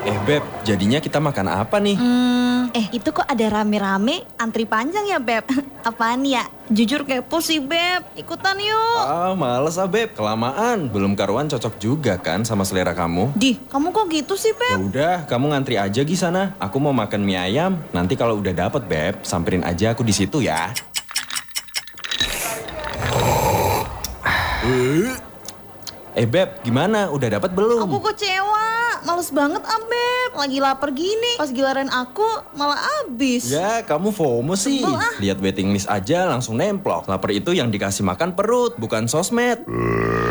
Beb, jadinya kita makan apa nih? Itu kok ada rame-rame, antri panjang ya, Beb? Apaan ya? Jujur kepo sih, Beb. Ikutan yuk. Males Beb. Kelamaan. Belum karuan cocok juga kan sama selera kamu. Kamu kok gitu sih, Ya Beb? udah, kamu ngantri aja di sana. Aku mau makan mie ayam. Nanti kalau udah dapet, Beb, samperin aja aku di situ ya. Beb, gimana? Udah dapat belum? Aku kecewa. Males banget, Beb. Lagi lapar gini. Pas giliran aku malah habis. Ya, kamu FOMO sih. Sebel ah. Lihat waiting list aja langsung nemplok. Lapar itu yang dikasih makan perut, bukan sosmed.